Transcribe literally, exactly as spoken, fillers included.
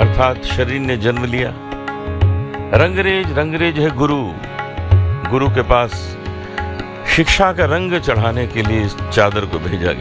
अर्थात शरीर ने जन्म लिया। रंगरेज रंगरेज है गुरु, गुरु के पास शिक्षा का रंग चढ़ाने के लिए इस चादर को भेजा गया।